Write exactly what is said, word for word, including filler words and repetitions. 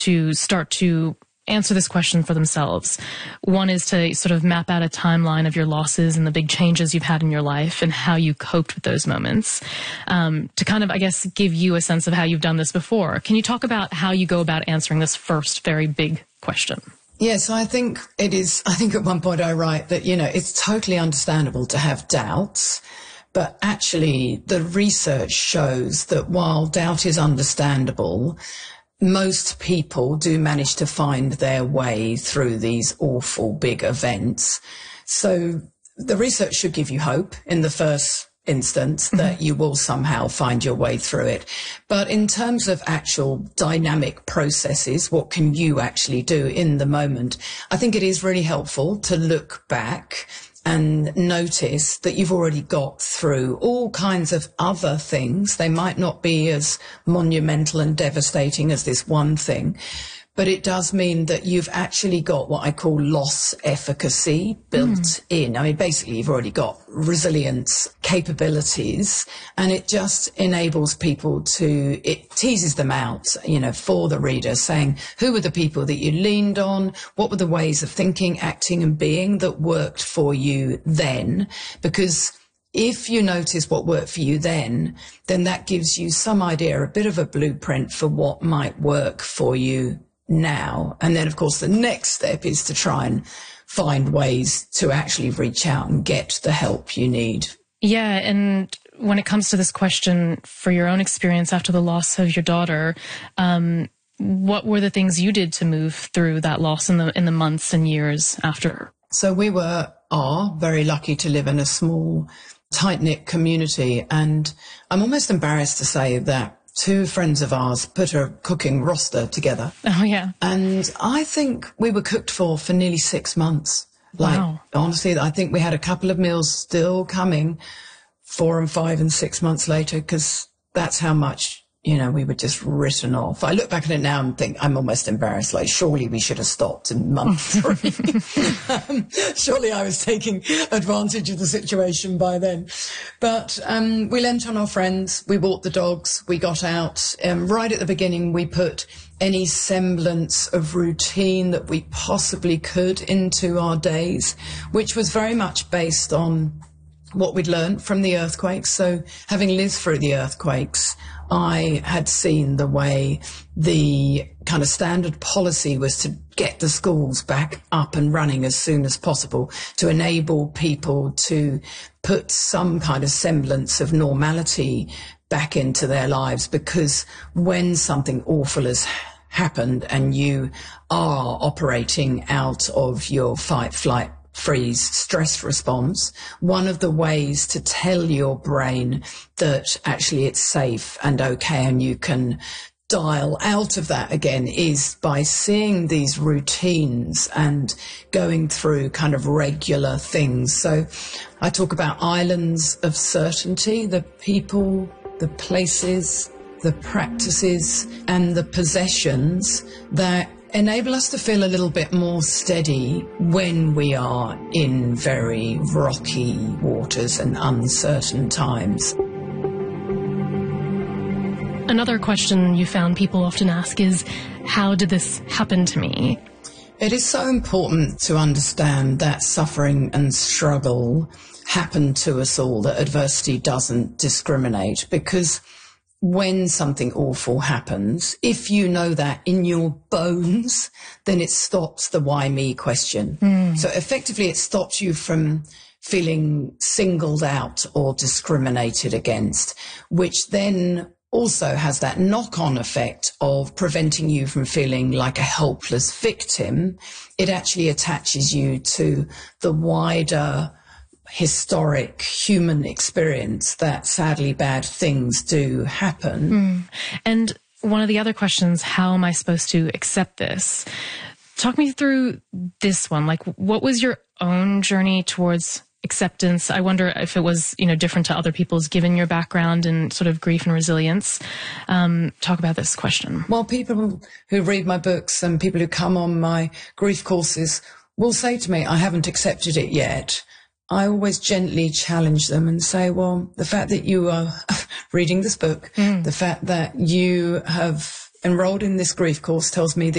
to start to answer this question for themselves. One is to sort of map out a timeline of your losses and the big changes you've had in your life and how you coped with those moments. Um, to kind of, I guess, give you a sense of how you've done this before. Can you talk about how you go about answering this first very big question? Yes, I think it is, I think at one point I write that, you know, it's totally understandable to have doubts, but actually the research shows that while doubt is understandable, most people do manage to find their way through these awful big events. So the research should give you hope in the first instance that mm-hmm. you will somehow find your way through it. But in terms of actual dynamic processes, what can you actually do in the moment? I think it is really helpful to look back and notice that you've already got through all kinds of other things. They might not be as monumental and devastating as this one thing, but it does mean that you've actually got what I call loss efficacy built mm. in. I mean, basically, you've already got resilience capabilities, and it just enables people to, it teases them out, you know, for the reader, saying, who were the people that you leaned on? What were the ways of thinking, acting, and being that worked for you then? Because if you notice what worked for you then, then that gives you some idea, a bit of a blueprint for what might work for you now. And then, of course, the next step is to try and find ways to actually reach out and get the help you need. Yeah, and when it comes to this question, for your own experience after the loss of your daughter, um, what were the things you did to move through that loss in the in the months and years after? So we were, are very lucky to live in a small, tight-knit community, and I'm almost embarrassed to say that two friends of ours put a cooking roster together. Oh, yeah. And I think we were cooked for for nearly six months. Like, wow. Honestly, I think we had a couple of meals still coming four and five and six months later, because that's how much, you know, we were just written off. I look back at it now and think I'm almost embarrassed. Like, surely we should have stopped in month three. um, surely I was taking advantage of the situation by then. But um, we lent on our friends. We walked the dogs. We got out. Um, right at the beginning, we put any semblance of routine that we possibly could into our days, which was very much based on what we'd learned from the earthquakes. So having lived through the earthquakes, I had seen the way the kind of standard policy was to get the schools back up and running as soon as possible, to enable people to put some kind of semblance of normality back into their lives. Because when something awful has happened and you are operating out of your fight, flight, freeze stress response, one of the ways to tell your brain that actually it's safe and okay and you can dial out of that again is by seeing these routines and going through kind of regular things. So I talk about islands of certainty, the people, the places, the practices and the possessions that enable us to feel a little bit more steady when we are in very rocky waters and uncertain times. Another question you found people often ask is, how did this happen to me? It is so important to understand that suffering and struggle happen to us all, that adversity doesn't discriminate, because when something awful happens, if you know that in your bones, then it stops the why me question. Mm. So effectively it stops you from feeling singled out or discriminated against, which then also has that knock-on effect of preventing you from feeling like a helpless victim. It actually attaches you to the wider historic human experience that sadly bad things do happen. Mm. And one of the other questions, how am I supposed to accept this? Talk me through this one. Like, what was your own journey towards acceptance? I wonder if it was, you know, different to other people's given your background and sort of grief and resilience. Um, talk about this question. Well, people who read my books and people who come on my grief courses will say to me, I haven't accepted it yet. I always gently challenge them and say, well, the fact that you are reading this book, mm. the fact that you have enrolled in this grief course tells me that